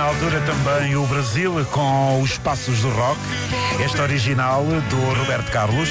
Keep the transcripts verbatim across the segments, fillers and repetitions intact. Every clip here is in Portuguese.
altura também o Brasil com os Passos do Rock, este original do Roberto Carlos.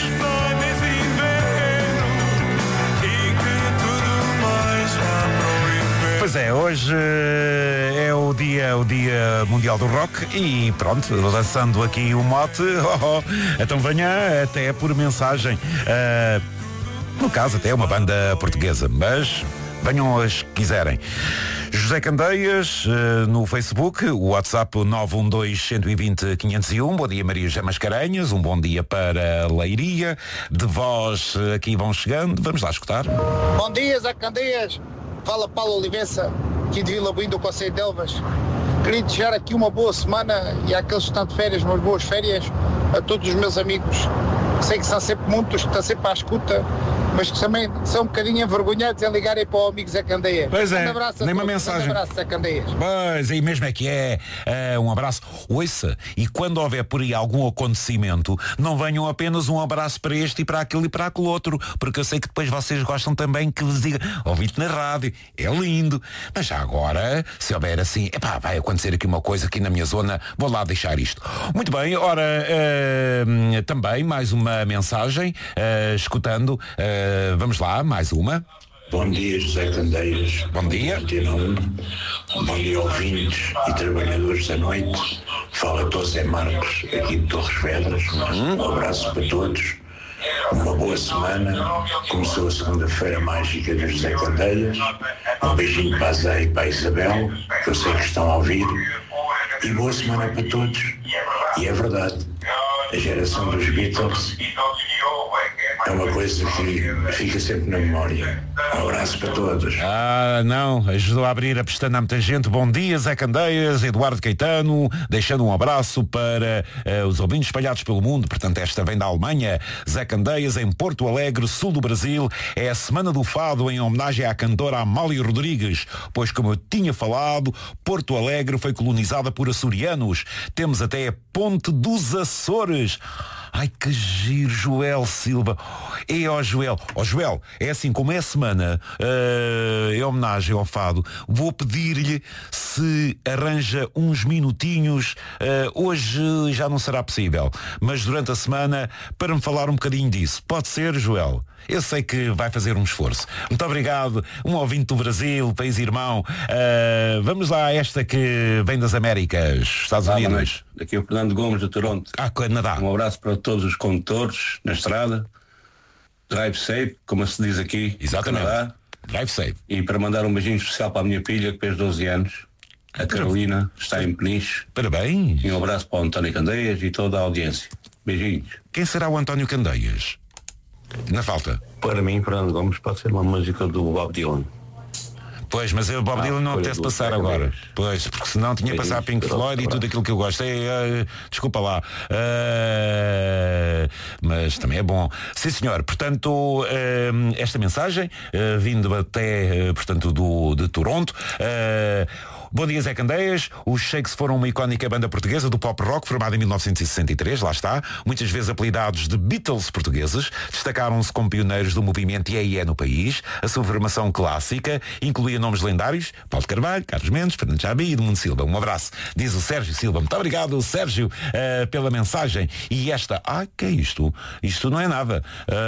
Pois é, hoje é o dia, o dia mundial do rock e pronto, lançando aqui o mote, oh, oh, então venha até por mensagem, uh, no caso até uma banda portuguesa, mas venham as que quiserem. José Candeias, uh, no Facebook, o WhatsApp nove um dois, um dois zero, cinco zero um. Bom dia, Maria José Mascarenhas. Um bom dia para Leiria. De voz aqui vão chegando. Vamos lá escutar. Bom dia, Zé Candeias. Fala Paulo Olivença, aqui de Vila Buim do Concelho de Elvas. Queria desejar aqui uma boa semana e àqueles que estão de férias, umas boas férias a todos os meus amigos. Sei que são sempre muitos, que estão sempre à escuta, mas que também são um bocadinho envergonhados em ligarem para o amigo Zé Candeias. Pois é, um abraço nem uma todos, mensagem. Um abraço, Zé Candeias. Pois, aí mesmo é que é. é um abraço. Ouça, e quando houver por aí algum acontecimento, não venham apenas um abraço para este e para aquele e para aquele outro, porque eu sei que depois vocês gostam também que vos diga, ouvi-te na rádio, é lindo, mas já agora, se houver assim, epá, vai acontecer aqui uma coisa aqui na minha zona, vou lá deixar isto. Muito bem, ora, uh, também mais uma mensagem, uh, escutando, uh, vamos lá, mais uma. Bom dia, José Candeias. Bom dia. Bom dia, ouvintes e trabalhadores da noite. Fala José Marcos, aqui de Torres Vedras. Um abraço para todos. Uma boa semana. Começou a segunda-feira mágica do José Candeias. Um beijinho para a Zé e para a Isabel, que eu sei que estão a ouvir. E boa semana para todos. E é verdade, a geração dos Beatles é uma coisa que fica sempre na memória. Um abraço para todos. Ah, não, ajudou a abrir a pestana a muita gente. Bom dia, Zé Candeias, Eduardo Caetano, deixando um abraço para uh, os ouvintes espalhados pelo mundo. Portanto, esta vem da Alemanha. Zé Candeias, em Porto Alegre, sul do Brasil. É a Semana do Fado em homenagem à cantora Amália Rodrigues, pois, como eu tinha falado, Porto Alegre foi colonizada por açorianos. Temos até a Ponte dos Açores. Ai, que giro, Joel Silva. É, ó Joel, ó Joel, é assim, como é a semana uh, em homenagem ao Fado, vou pedir-lhe se arranja uns minutinhos, uh, hoje já não será possível, mas durante a semana, para me falar um bocadinho disso. Pode ser, Joel? Eu sei que vai fazer um esforço. Muito obrigado, um ouvinte do Brasil, país irmão. Uh, vamos lá a esta que vem das Américas, Estados Olá, Unidos. Aqui é o Fernando Gomes de Toronto. Ah, Canadá. Um abraço para todos os condutores na estrada. Drive safe, como se diz aqui. Exatamente. No Canadá. Drive safe. E para mandar um beijinho especial para a minha filha, que fez doze anos. A Carolina, está em Peniche. Parabéns. E um abraço para o António Candeias e toda a audiência. Beijinhos. Quem será o António Candeias? Na falta. Para mim, Fernando Gomes, pode ser uma música do Bob Dylan. Pois, mas o Bob Ah, Dylan não foi apetece do passar Zé agora. Candeias. Pois, porque senão tinha Beijinhos, passado Pink abraço, Floyd e tudo abraço. aquilo que eu gosto. É, é, desculpa lá. É, mas também é bom. Sim, senhor. Portanto, é, esta mensagem, é, vindo até, é, portanto, do, de Toronto. É, bom dia, Zé Candeias. Os Shakes foram uma icónica banda portuguesa do pop rock, formada em mil novecentos e sessenta e três, lá está, muitas vezes apelidados de Beatles portugueses. Destacaram-se como pioneiros do movimento I E E no país. A sua formação clássica incluía nomes lendários: Paulo Carvalho, Carlos Mendes, Fernando Chabi e Edmundo Silva. Um abraço, diz o Sérgio Silva. Muito obrigado, Sérgio, uh, pela mensagem. E esta, ah, que é isto? Isto não é nada.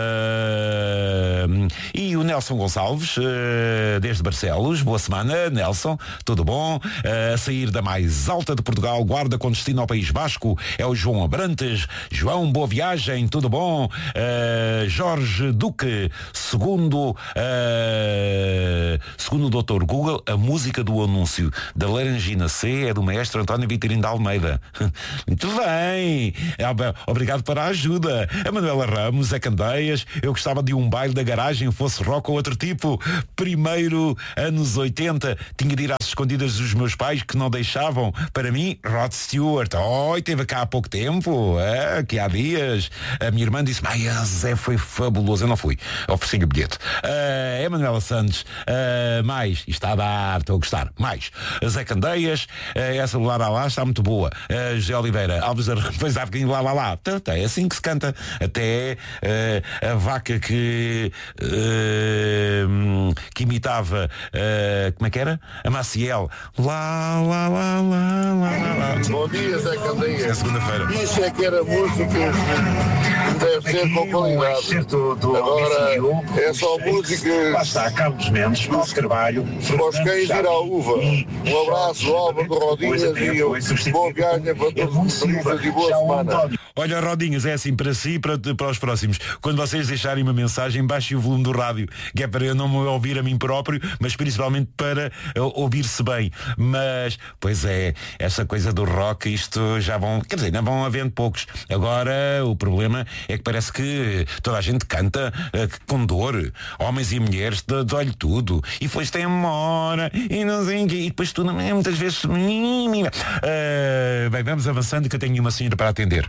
Uh, e o Nelson Gonçalves, uh, desde Barcelos. Boa semana, Nelson. Tudo bom? Uh, a sair da mais alta de Portugal, guarda com destino ao País Basco, é o João Abrantes. João, boa viagem, tudo bom? Uh, Jorge Duque, segundo uh, segundo o doutor Google, a música do anúncio da Laranjina C é do maestro António Vitorino de Almeida. Muito bem, obrigado para a ajuda. A Manuela Ramos, Zé Candeias, eu gostava de um baile da garagem, fosse rock ou outro tipo. Primeiro, anos oitenta, tinha de ir às escondidas dos meus pais que não deixavam. Para mim, Rod Stewart. Oh, e teve cá há pouco tempo, é, que há dias. A minha irmã disse, ai, Zé, foi fabuloso. Eu não fui, ofereci-lhe o bilhete. Uh, é Manuela Santos. Uh, mais, isto está a dar, estou a gostar. Mais, Zé Candeias, uh, essa lá lá lá está muito boa. Uh, José Oliveira, Alves da depois há bocadinho lá lá lá. Tá, tá, é assim que se canta. Até uh, a vaca que uh, que imitava uh, como é que era? A Maciel. Lá, lá, lá, lá, lá, Bom dia, Zé Candeias. É segunda-feira. Isso é que era música que deve ser com qualidade. Agora é só música. Lá está, Carlos Mendes, Paulo Carvalho, Os cães ir à uva. Um abraço, Álvaro Rodinhas, e boa viagem para todos os turistas e boa semana. Olha, Rodinhas, é assim, para si e para, para os próximos. Quando vocês deixarem uma mensagem, baixem o volume do rádio, que é para eu não me ouvir a mim próprio, mas principalmente para ouvir-se bem. Mas, pois é, essa coisa do rock, isto já vão, quer dizer, ainda vão havendo poucos. Agora, o problema é que parece que toda a gente canta uh, com dor. Homens e mulheres, de, de olho tudo. E foste embora, e não sei o quê. E depois tudo, muitas vezes... Uh, bem, vamos avançando, que eu tenho uma senhora para atender.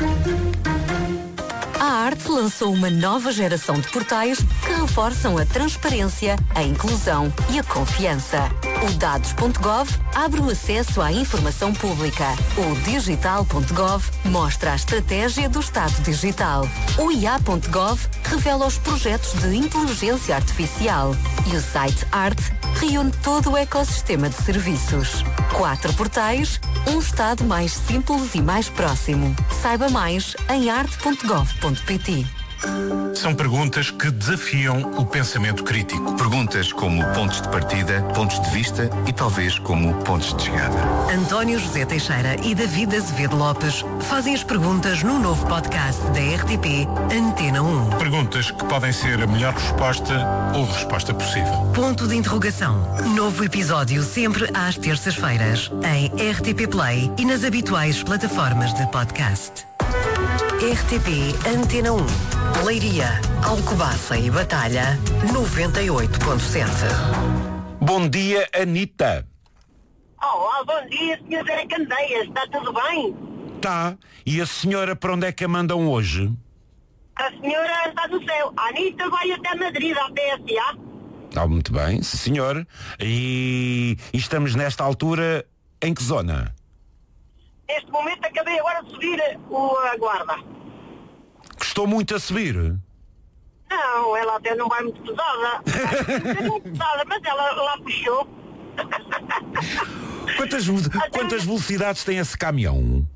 A Arte lançou uma nova geração de portais que reforçam a transparência, a inclusão e a confiança. O dados ponto gov abre o acesso à informação pública. O digital ponto gov mostra a estratégia do Estado digital. O i a ponto gov revela os projetos de inteligência artificial. E o site Arte reúne todo o ecossistema de serviços. Quatro portais, um Estado mais simples e mais próximo. Saiba mais em arte ponto gov ponto pt. São perguntas que desafiam o pensamento crítico. Perguntas como pontos de partida, pontos de vista e talvez como pontos de chegada. António José Teixeira e David Azevedo Lopes fazem as perguntas no novo podcast da R T P Antena um. Perguntas que podem ser a melhor resposta ou a resposta possível. Ponto de interrogação. Novo episódio sempre às terças-feiras em R T P Play e nas habituais plataformas de podcast. R T P Antena um. Leiria, Alcobaça e Batalha, noventa e oito ponto sete. Bom dia, Anitta. Olá, bom dia, senhor Zé Candeias. Está tudo bem? Tá. E a senhora para onde é que a mandam hoje? A senhora está no céu. A Anitta vai até Madrid, à P S A. Está muito bem, sim, senhor. E, e estamos nesta altura em que zona? Neste momento acabei agora de subir o, a guarda. Custou muito a subir? Não, ela até não vai muito pesada. É muito pesada, mas ela lá puxou. Quantas, quantas velocidades tem esse caminhão?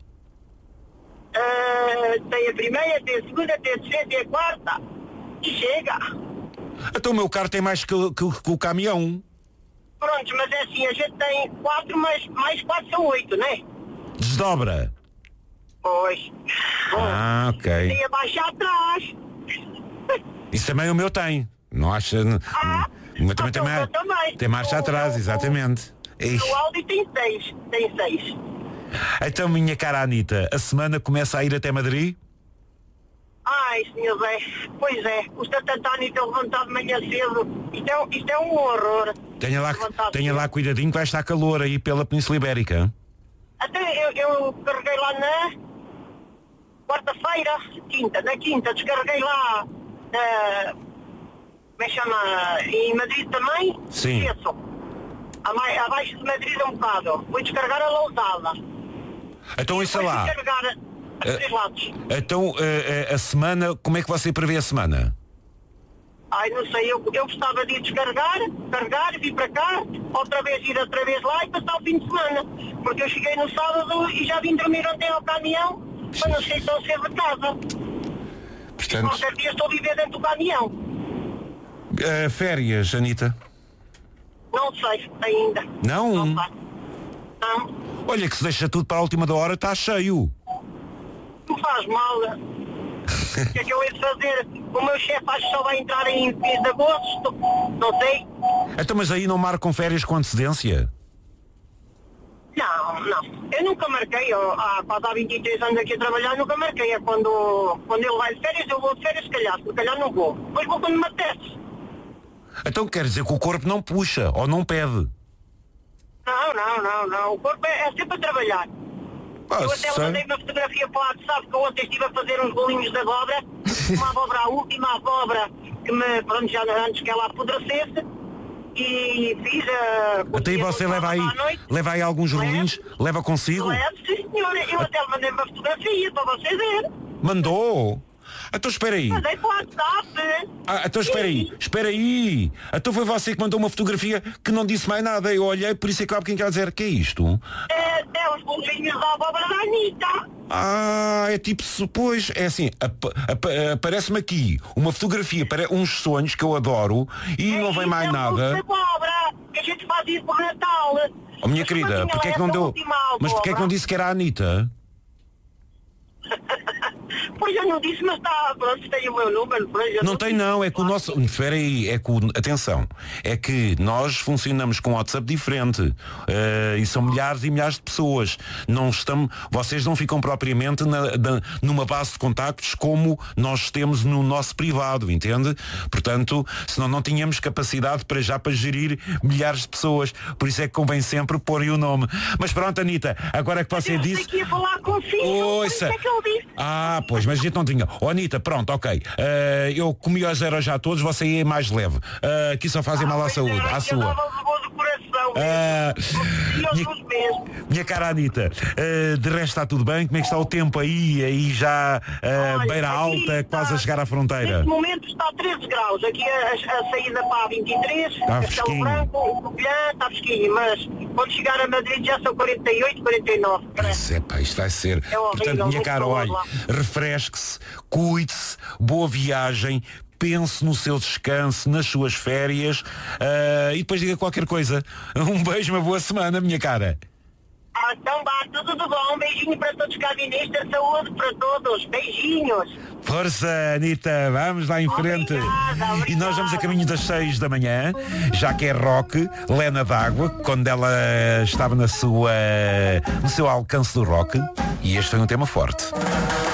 Uh, tem a primeira, tem a segunda, tem a terceira, tem a quarta. E chega. Então o meu carro tem mais que, que, que o caminhão. Pronto, mas é assim, a gente tem quatro, mas mais quatro são oito, não é? Desdobra. Pois. Ah, ok. Tem a baixar atrás. Isso também o meu tem. Não acha? Ah, o meu também, então, tem, também. tem marcha o, atrás, o, exatamente. O, o Audi tem seis. Tem seis. Então, minha cara Anitta, a semana começa a ir até Madrid? Ai, senhor Zé, pois é. Custa tanto a Anitta levantar de manhã cedo. Isto é, isto é um horror. Tenha lá, tenha lá cuidadinho que vai estar calor aí pela Península Ibérica. Até eu, eu carreguei lá na quarta-feira, quinta, na quinta, descarreguei lá, uh, como é que chama, em Madrid também. Sim. Isso. Abaixo de Madrid um bocado. Fui descarregar a Lousada. Então isso lá. Descarregar a, a uh, três lados. Então uh, uh, a semana, como é que você prevê a semana? Ai, não sei, eu, eu gostava de ir descarregar, carregar, vir para cá, outra vez ir outra vez lá e passar o fim de semana. Porque eu cheguei no sábado e já vim dormir ontem ao caminhão, para não sair tão cedo de casa. Portanto... Qualquer dia estou a viver dentro do caminhão. Uh, férias, Anitta? Não sei, ainda. Não? Não sei. Não. Olha que se deixa tudo para a última da hora, está cheio. Não faz mal. O que é que eu ia fazer? O meu chefe acho que só vai entrar em mês de agosto. Não sei. Então, mas aí não marcam férias com antecedência? Não, não. Eu nunca marquei. Eu, há quase há vinte e três anos aqui a trabalhar, nunca marquei. É quando, quando ele vai de férias, eu vou de férias, se calhar. Se calhar não vou. Depois vou quando me apetece. Então quer dizer que o corpo não puxa ou não pede? Não, não, não, não. O corpo é, é sempre a trabalhar. Ah, eu até sei. mandei uma fotografia para o WhatsApp que eu ontem estive a fazer uns bolinhos de abóbora. Uma abóbora, a última abóbora que me, pronto, já antes que ela apodrecesse. E fiz a... Até aí você leva aí, leva aí alguns rolinhos, leva consigo? Leve, sim senhora. Eu até mandei uma fotografia para você ver. Mandou? Então espera aí. Mandei para o WhatsApp. Ah, então espera aí, espera aí. Então foi você que mandou uma fotografia que não disse mais nada. Eu olhei, por isso é que há bocadinho quer dizer, que é isto? É, é os bolinhos da abóbora da Anitta. Ah, é tipo, pois, é assim, ap ap aparece-me aqui uma fotografia para uns sonhos que eu adoro e é não vem mais é nada. Abóbora, que a gente faz isso por Natal. Oh, minha querida, porque é que não deu... Mas porque é que não disse que era a Anitta? Pois eu não disse, mas está, pronto, tem o meu número. Pois, não, não tem não, é que o nosso... Espera aí, é que o... Atenção, é que nós funcionamos com um WhatsApp diferente uh, e são milhares e milhares de pessoas. Não estamos... Vocês não ficam propriamente na, na, numa base de contactos como nós temos no nosso privado, entende? Portanto, senão não tínhamos capacidade para já para gerir milhares de pessoas. Por isso é que convém sempre pôr aí o nome. Mas pronto, Anitta, agora é que você eu disse... Que ia falar consigo, Ouça. é que eu disse. Ah, pois, mas a gente não tinha. Oh, Anitta, pronto, ok. Uh, eu comi aos zero já todos, você ia mais leve. Uh, aqui só fazem ah, mal à saúde, à sua. Uh, minha, minha cara Anitta, uh, de resto está tudo bem? Como é que está o tempo aí? Aí já uh, Olha, beira alta, está, quase a chegar à fronteira. Neste momento está a treze graus. Aqui a, a saída para a vinte e três, está Castelo Branco, o Covilhã está fresquinho, mas quando chegar a Madrid já são quarenta e oito, quarenta e nove. Pois é, pá, isto vai ser. É horrível, portanto, minha cara, olha, refresque-se, cuide-se, boa viagem. Pense no seu descanso, nas suas férias uh, e depois diga qualquer coisa. Um beijo, uma boa semana, minha cara. Ah, então vá, tudo de bom. Um beijinho para todos os cabinistas, saúde para todos. Beijinhos. Força, Anitta, vamos lá em frente. Obrigada, obrigada. E nós vamos a caminho das seis da manhã, já que é rock, Lena d'Água, quando ela estava na sua, no seu alcance do rock. E este foi um tema forte.